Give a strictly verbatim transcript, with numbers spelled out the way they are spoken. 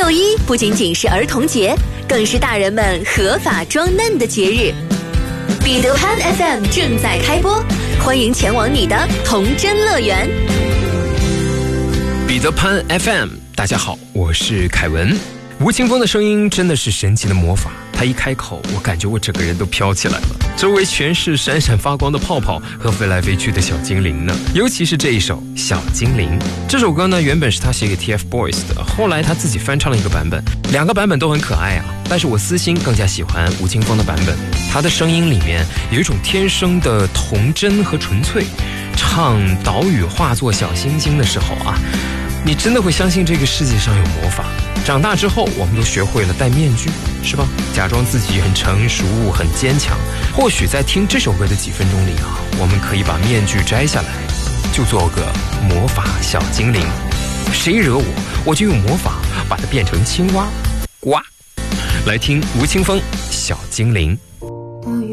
六一不仅仅是儿童节，更是大人们合法装嫩的节日。彼得潘 F M 正在开播，欢迎前往你的童真乐园。 彼得潘 F M， 大家好，我是凯文。吴青峰的声音真的是神奇的魔法，他一开口，我感觉我整个人都飘起来了，周围全是闪闪发光的泡泡和飞来飞去的小精灵呢。尤其是这一首《小精灵》，这首歌呢原本是他写给 T F Boys 的，后来他自己翻唱了一个版本，两个版本都很可爱啊。但是我私心更加喜欢吴青峰的版本，他的声音里面有一种天生的童真和纯粹，唱岛屿化作小星星的时候啊，你真的会相信这个世界上有魔法。长大之后我们都学会了戴面具，是吧？假装自己很成熟很坚强。或许在听这首歌的几分钟里啊，我们可以把面具摘下来，就做个魔法小精灵。谁惹我，我就用魔法把它变成青蛙。呱！来听吴青峰《小精灵》。